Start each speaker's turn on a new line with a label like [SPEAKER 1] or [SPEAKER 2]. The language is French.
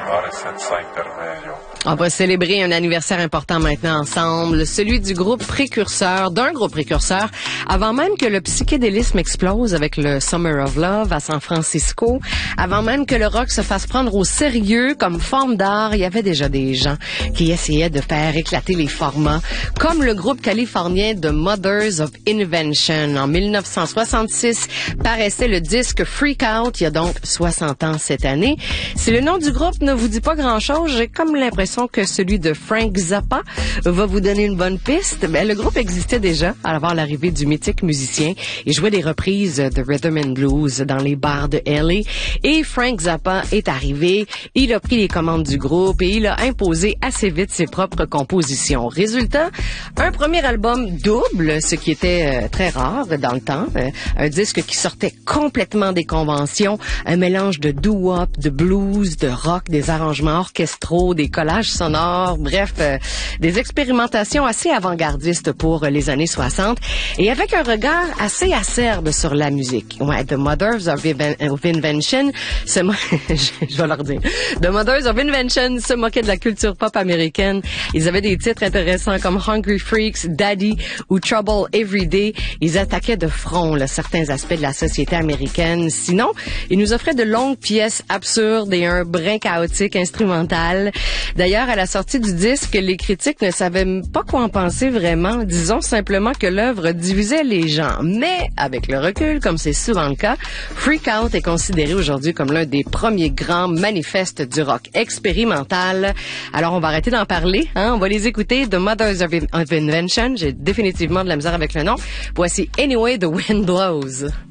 [SPEAKER 1] On va célébrer un anniversaire important maintenant ensemble, celui du groupe précurseur, d'un groupe précurseur, avant même que le psychédélisme explose avec le Summer of Love à San Francisco, avant même que le rock se fasse prendre au sérieux comme forme d'art, il y avait déjà des gens qui essayaient de faire éclater les formats, comme le groupe californien The Mothers of Invention. En 1966 paraissait le disque Freak Out, il y a donc 60 ans cette année. Si le nom du groupe ne vous dit pas grand-chose, j'ai comme l'impression que celui de Frank Zappa va vous donner une bonne piste. Ben, le groupe existait déjà avant l'arrivée du mythique musicien. Il jouait des reprises de rhythm and blues dans les bars de LA. Et Frank Zappa est arrivé, il a pris les commandes du groupe et il a imposé assez vite ses propres compositions. Résultat, un premier album double, ce qui était très rare dans le temps. Un disque qui sortait complètement des conventions, un mélange de doo-wop, de blues, de rock, des arrangements orchestraux, des collages sonores, bref, des expérimentations assez avant-gardistes pour les années 60 et avec un regard assez acerbe sur la musique. Ouais, The Mothers of Invention je vais leur dire. The Mothers of Invention se moquaient de la culture pop américaine. Ils avaient des titres intéressants comme Hungry Freaks, Daddy ou Trouble Every Day. Ils attaquaient de front certains aspects de la société américaine. Sinon, ils nous offraient de longues pièces absurdes et un brin chaotique instrumental. D'ailleurs, à la sortie du disque, les critiques ne savaient pas quoi en penser vraiment. Disons simplement que l'œuvre divisait les gens. Mais, avec le recul, comme c'est souvent le cas, Freak Out est considéré aujourd'hui comme l'un des premiers grands manifestes du rock expérimental. Alors, on va arrêter d'en parler, hein? On va les écouter. The Mothers of Invention. J'ai définitivement de la misère avec le nom. Voici Anyway the Wind Blows.